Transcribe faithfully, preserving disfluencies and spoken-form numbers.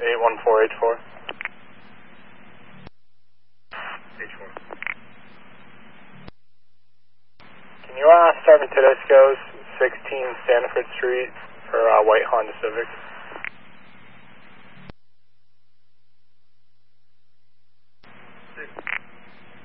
eight one four H four. H four. Can you uh, start me Tedesco's sixteen Stanford Street for uh, white Honda Civic?